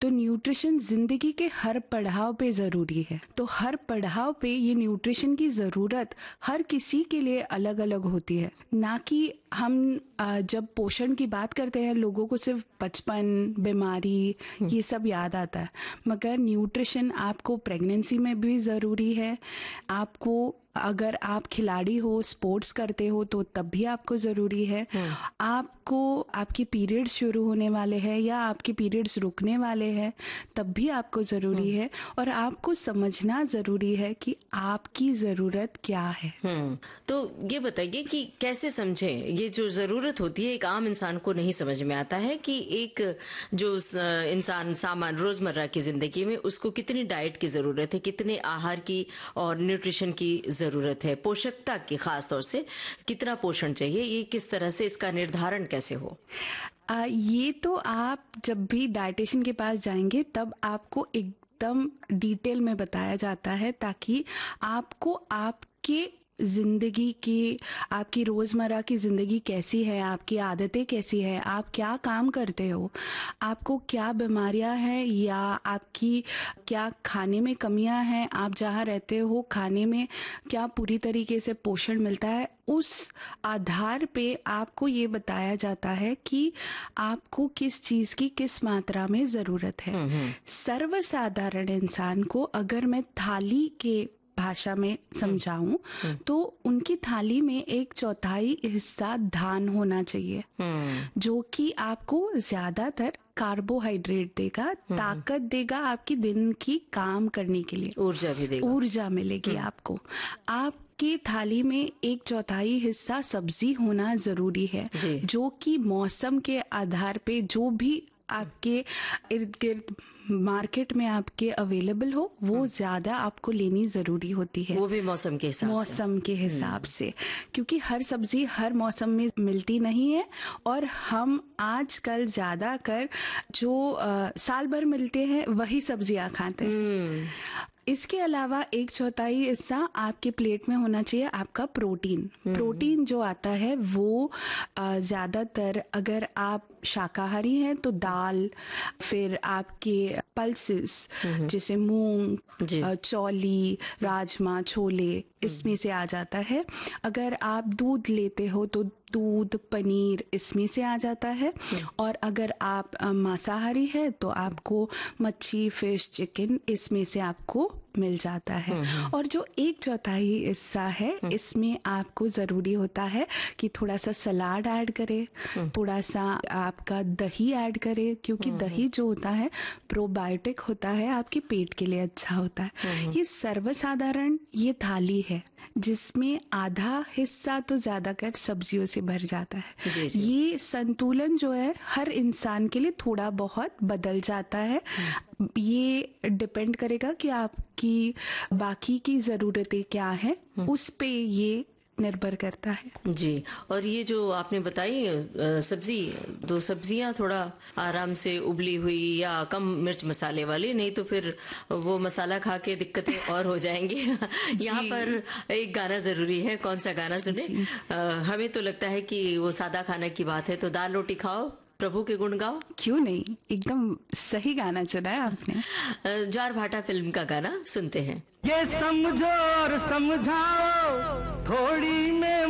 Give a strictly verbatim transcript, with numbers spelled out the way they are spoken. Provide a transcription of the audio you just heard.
तो न्यूट्रिशन जिंदगी के हर पड़ाव पे ज़रूरी है। तो हर पड़ाव पे ये न्यूट्रिशन की ज़रूरत हर किसी के लिए अलग अलग होती है। ना कि हम आ, जब पोषण की बात करते हैं लोगों को सिर्फ बचपन, बीमारी ये सब याद आता है, मगर न्यूट्रिशन आपको प्रेगनेंसी में भी ज़रूरी है। आपको अगर आप खिलाड़ी हो, स्पोर्ट्स करते हो तो तब भी आपको ज़रूरी है। आपको आपकी पीरियड्स शुरू होने वाले हैं या आपके पीरियड्स रुकने वाले हैं तब भी आपको ज़रूरी है। और आपको समझना ज़रूरी है कि आपकी ज़रूरत क्या है। तो ये बताइए कि कैसे समझें ये जो ज़रूरत होती है, एक आम इंसान को नहीं समझ में आता है कि एक जो इंसान सामान रोज़मर्रा की ज़िंदगी में उसको कितनी डाइट की ज़रूरत है, कितने आहार की और न्यूट्रिशन की ज़रूरत है, पोषकता की खास तौर से कितना पोषण चाहिए, ये किस तरह से इसका निर्धारण कैसे हो? आ, ये तो आप जब भी डाइटिशियन के पास जाएंगे तब आपको एकदम डिटेल में बताया जाता है, ताकि आपको आपके ज़िंदगी की, आपकी रोज़मर्रा की ज़िंदगी कैसी है, आपकी आदतें कैसी है, आप क्या काम करते हो, आपको क्या बीमारियां हैं या आपकी क्या खाने में कमियां हैं, आप जहाँ रहते हो खाने में क्या पूरी तरीके से पोषण मिलता है, उस आधार पे आपको ये बताया जाता है कि आपको किस चीज़ की किस मात्रा में ज़रूरत है। सर्वसाधारण इंसान को अगर मैं थाली के भाषा में समझाऊं तो उनकी थाली में एक चौथाई हिस्सा धान होना चाहिए, जो कि आपको ज्यादातर कार्बोहाइड्रेट देगा, ताकत देगा, आपकी दिन की काम करने के लिए ऊर्जा भी देगा, ऊर्जा मिलेगी आपको। आप की थाली में एक चौथाई हिस्सा सब्जी होना जरूरी है, जो कि मौसम के आधार पे जो भी आपके इर्द गिर्द मार्केट में आपके अवेलेबल हो वो ज्यादा आपको लेनी जरूरी होती है, वो भी मौसम के हिसाब मौसम के हिसाब से, क्योंकि हर सब्जी हर मौसम में मिलती नहीं है। और हम आजकल ज्यादा कर जो आ, साल भर मिलते हैं वही सब्जियां खाते हैं। इसके अलावा एक चौथाई हिस्सा आपके प्लेट में होना चाहिए आपका प्रोटीन। प्रोटीन जो आता है वो ज़्यादातर अगर आप शाकाहारी हैं तो दाल, फिर आपके पल्सेस जैसे मूंग, चौली, राजमा, छोले, इसमें से आ जाता है। अगर आप दूध लेते हो तो दूध, पनीर इसमें से आ जाता है। और अगर आप मांसाहारी है तो आपको मच्छी, फिश, चिकन इसमें से आपको मिल जाता है। और जो एक चौथाई हिस्सा है इसमें आपको ज़रूरी होता है कि थोड़ा सा सलाद ऐड करें, थोड़ा सा आपका दही ऐड करें, क्योंकि दही जो होता है प्रोबायोटिक होता है, आपके पेट के लिए अच्छा होता है। ये सर्वसाधारण ये थाली है जिसमें आधा हिस्सा तो ज़्यादा कर सब्जियों से भर जाता है। जी जी। ये संतुलन जो है हर इंसान के लिए थोड़ा बहुत बदल जाता है। ये डिपेंड करेगा कि आपकी बाकी की ज़रूरतें क्या हैं, उस पे ये निर्भर करता है। जी। और ये जो आपने बताई सब्जी, दो सब्जियां थोड़ा आराम से उबली हुई या कम मिर्च मसाले वाली, नहीं तो फिर वो मसाला खा के दिक्कतें और हो जाएंगी। यहाँ पर एक गाना जरूरी है, कौन सा गाना सुने? हमें तो लगता है कि वो सादा खाना की बात है, तो दाल रोटी खाओ, प्रभु के गुण गाओ। क्यों नहीं, एकदम सही गाना चुना है आपने। ज्वार भाटा फिल्म का गाना सुनते हैं। ये समझो और समझाओ थोड़ी में